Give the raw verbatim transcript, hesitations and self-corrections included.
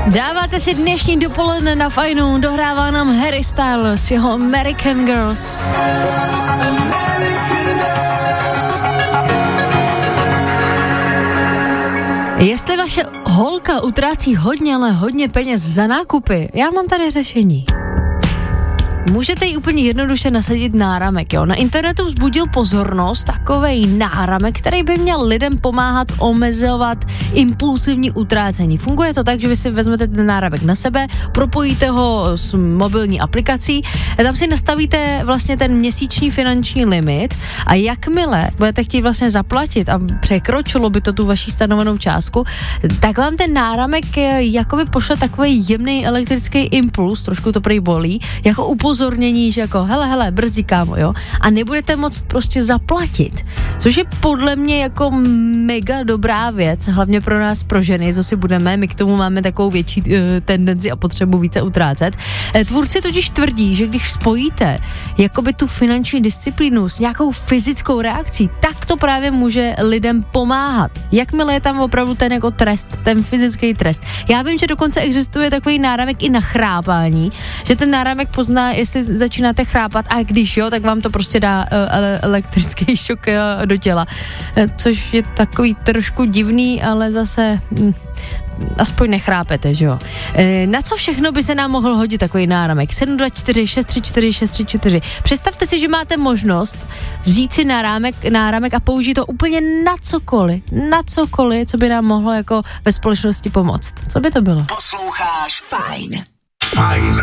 Dáváte si dnešní dopoledne na fajnu, dohrává nám Harry Styles, jeho American Girls. Jestli vaše holka utrácí hodně, ale hodně peněz za nákupy, já mám tady řešení. Můžete jí úplně jednoduše nasadit náramek, jo. Na internetu vzbudil pozornost takovej náramek, který by měl lidem pomáhat omezovat impulsivní utrácení. Funguje to tak, že vy si vezmete ten náramek na sebe, propojíte ho s mobilní aplikací, a tam si nastavíte vlastně ten měsíční finanční limit a jakmile budete chtít vlastně zaplatit a překročilo by to tu vaši stanovenou částku, tak vám ten náramek jakoby pošle takový jemný elektrický impuls, trošku to prej bolí, jako upozornění, že jako hele, hele, brzdí kámo, jo, a nebudete moct prostě zaplatit, což je podle mě jako mega dobrá věc, hlavně pro nás, pro ženy, co si budeme, my k tomu máme takovou větší uh, tendenci a potřebu více utrácet. E, tvůrci totiž tvrdí, že když spojíte jakoby tu finanční disciplínu s nějakou fyzickou reakcí, tak to právě může lidem pomáhat. Jakmile je tam opravdu ten jako trest, ten fyzický trest. Já vím, že dokonce existuje takový náramek i na chrápání, že ten náramek pozná, jestli začínáte chrápat a když jo, tak vám to prostě dá uh, elektrický šok uh, do těla. Uh, což je takový trošku divný, ale zase hm, aspoň nechrápete, že jo. E, na co všechno by se nám mohl hodit takový náramek? sedm dva čtyři šest tři čtyři šest tři čtyři. Představte si, že máte možnost vzít si náramek, náramek a použít to úplně na cokoliv, na cokoliv, co by nám mohlo jako ve společnosti pomoct. Co by to bylo? Posloucháš Fajn. Fajn